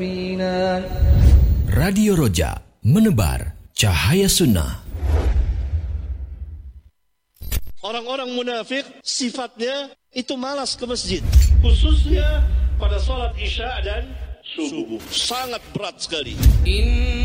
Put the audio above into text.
Radio Roja, menebar cahaya sunnah. Orang-orang munafik sifatnya itu malas ke masjid, khususnya pada sholat isya dan subuh. Sangat berat sekali.